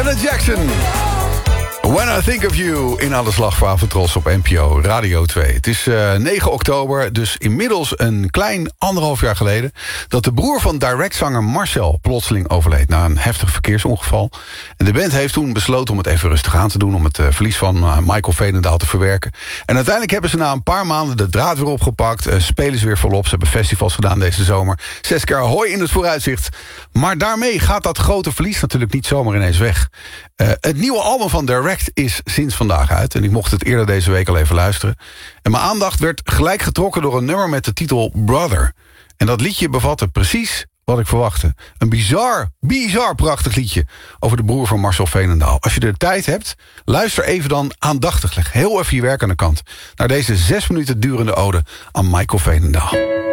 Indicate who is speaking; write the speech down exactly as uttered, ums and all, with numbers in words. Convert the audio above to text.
Speaker 1: Janet Jackson. When I Think of You in Aan de Slag voor Avondtros op N P O Radio twee. Het is uh, negen oktober, dus inmiddels een klein anderhalf jaar geleden... dat de broer van Direct-zanger Marcel plotseling overleed... na een heftig verkeersongeval. En de band heeft toen besloten om het even rustig aan te doen... om het uh, verlies van uh, Michael Veenendaal te verwerken. En uiteindelijk hebben ze na een paar maanden de draad weer opgepakt... Uh, spelen ze weer volop, ze hebben festivals gedaan deze zomer. Zes keer hoi in het vooruitzicht. Maar daarmee gaat dat grote verlies natuurlijk niet zomaar ineens weg. Uh, het nieuwe album van Direct is sinds vandaag uit. En ik mocht het eerder deze week al even luisteren. En mijn aandacht werd gelijk getrokken door een nummer met de titel Brother. En dat liedje bevatte precies wat ik verwachtte. Een bizar, bizar prachtig liedje over de broer van Marcel Veenendaal. Als je de tijd hebt, luister even dan aandachtig. Leg heel even je werk aan de kant. Naar deze zes minuten durende ode aan Michael Veenendaal.